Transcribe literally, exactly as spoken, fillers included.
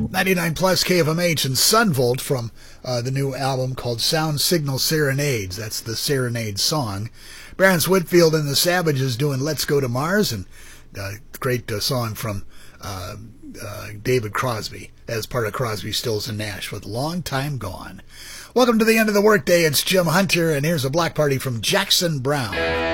ninety-nine plus K F M H and Sunvolt from uh, the new album called Sound Signal Serenades. That's the Serenade song. Barons Whitfield and the Savages doing Let's Go to Mars, and uh, great uh, song from uh, uh, David Crosby as part of Crosby, Stills and Nash with Long Time Gone. Welcome to the end of the workday. It's Jim Hunter, and here's a block party from Jackson Browne.